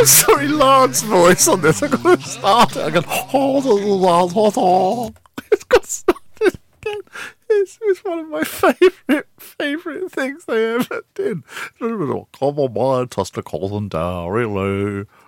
sorry, Lance voice on this. I've got to start it. I go, it's got started again. It's one of my favourite things they ever did. Come on, my testicles and dairy loo.